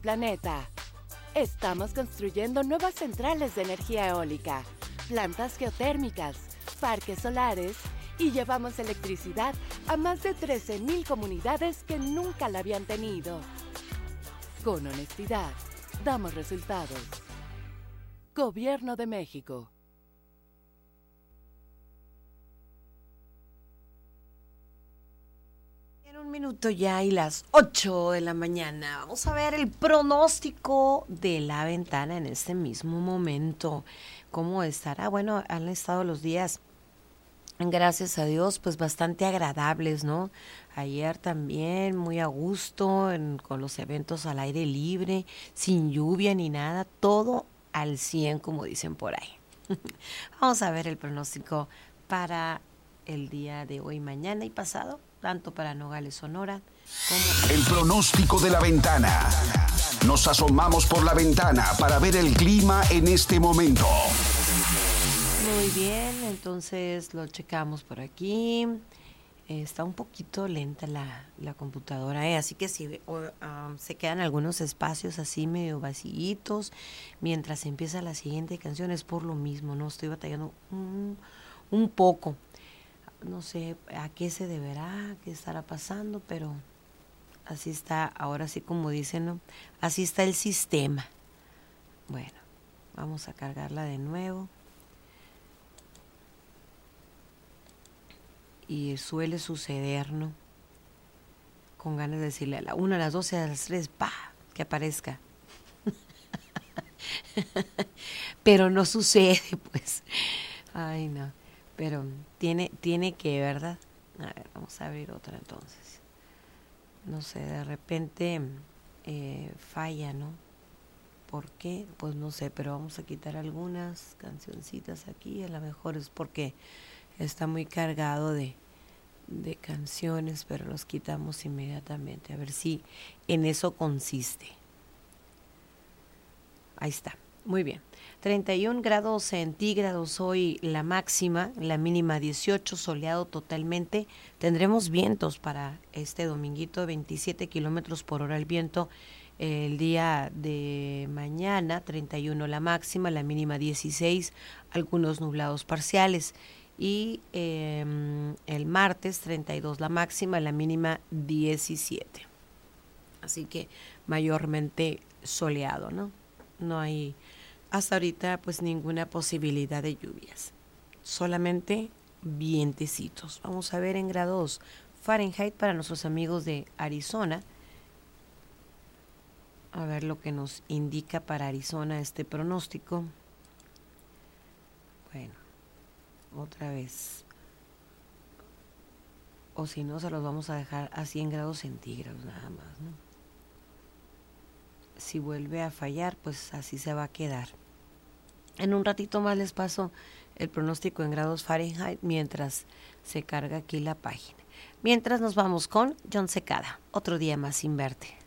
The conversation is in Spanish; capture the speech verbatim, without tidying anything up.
planeta. Estamos construyendo nuevas centrales de energía eólica, plantas geotérmicas, parques solares y llevamos electricidad a más de trece mil comunidades que nunca la habían tenido. Con honestidad, damos resultados. Gobierno de México. En un minuto ya y las ocho de la mañana. Vamos a ver el pronóstico de la ventana en este mismo momento. ¿Cómo estará? Bueno, han estado los días, gracias a Dios, pues bastante agradables, ¿no? Ayer también muy a gusto en, con los eventos al aire libre, sin lluvia ni nada, todo al cien, como dicen por ahí. Vamos a ver el pronóstico para el día de hoy, mañana y pasado, tanto para Nogales, Sonora, como... El pronóstico de la ventana. Nos asomamos por la ventana para ver el clima en este momento. Muy bien, entonces lo checamos por aquí. Eh, está un poquito lenta la, la computadora, ¿eh? Así que si o, um, se quedan algunos espacios así medio vacíitos mientras empieza la siguiente canción, es por lo mismo, ¿no? Estoy batallando un, un poco. No sé a qué se deberá, qué estará pasando, pero así está, ahora sí como dicen, ¿no? Así está el sistema. Bueno, vamos a cargarla de nuevo. Y suele suceder, ¿no? Con ganas de decirle a la una, a las doce, a las tres, ¡pa!, que aparezca. Pero no sucede, pues. Ay, no. Pero tiene, tiene que, ¿verdad? A ver, vamos a abrir otra entonces. No sé, de repente eh, falla, ¿no? ¿Por qué? Pues no sé, pero vamos a quitar algunas cancioncitas aquí. A lo mejor es porque está muy cargado de, de canciones, pero los quitamos inmediatamente. A ver si en eso consiste. Ahí está. Muy bien. treinta y un grados centígrados hoy la máxima, la mínima dieciocho, soleado totalmente. Tendremos vientos para este dominguito, veintisiete kilómetros por hora el viento. El día de mañana, treinta y uno la máxima, la mínima dieciséis, algunos nublados parciales. Y eh, el martes, treinta y dos la máxima, la mínima diecisiete. Así que mayormente soleado, ¿no? No hay hasta ahorita pues ninguna posibilidad de lluvias, solamente vientecitos. Vamos a ver en grados Fahrenheit para nuestros amigos de Arizona. A ver lo que nos indica para Arizona este pronóstico. Bueno, otra vez. O si no, se los vamos a dejar a cien grados centígrados nada más, ¿no? Si vuelve a fallar, pues así se va a quedar. En un ratito más les paso el pronóstico en grados Fahrenheit mientras se carga aquí la página. Mientras nos vamos con Jon Secada, otro día más sin verte.